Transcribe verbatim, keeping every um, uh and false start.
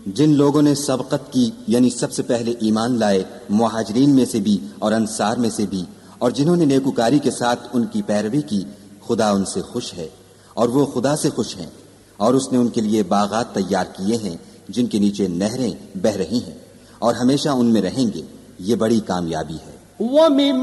जिन लोगों ने सबकत की यानी सबसे पहले ईमान लाए मुहाजिरीन में से भी और अंसार में से भी, और जिन्होंने नेकुकारी के साथ उनकी पैरवी की, खुदा उनसे खुश है और वो खुदा से खुश हैं, और उसने उनके लिए बागात तैयार किए हैं जिनके नीचे नहरें बह रही हैं और हमेशा उनमें रहेंगे। ये बड़ी कामयाबी है।